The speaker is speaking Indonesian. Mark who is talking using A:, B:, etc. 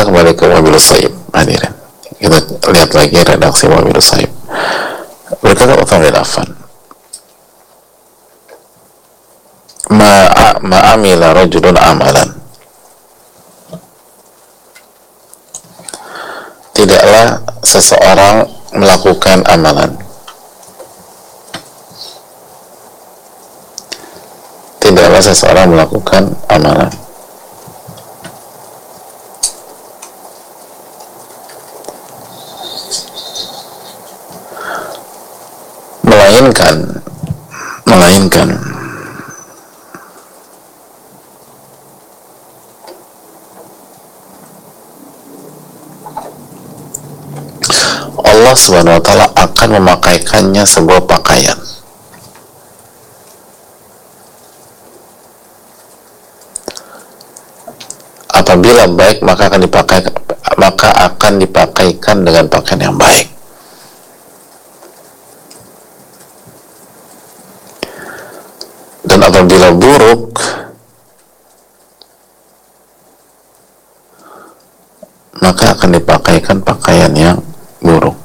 A: kita kembali ke Wabilus Sayyib. Hadirin, kita lihat lagi redaksi Wabilus Sayyib. Berkata Uthman bin Affan, ma'amila rajulun amalan, tidaklah seseorang melakukan amalan, tidaklah seseorang melakukan amalan melainkan Allah Subhanahu wa ta'ala akan memakaikannya sebuah pakaian. Apabila baik, maka akan dipakaikan dengan pakaian yang baik. Dan apabila buruk, maka akan dipakaikan pakaian yang buruk.